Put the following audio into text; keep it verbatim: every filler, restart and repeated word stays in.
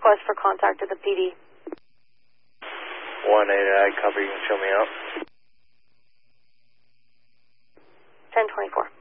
request for contact at the P D. one eight, I copy, you can show me out. ten twenty-four.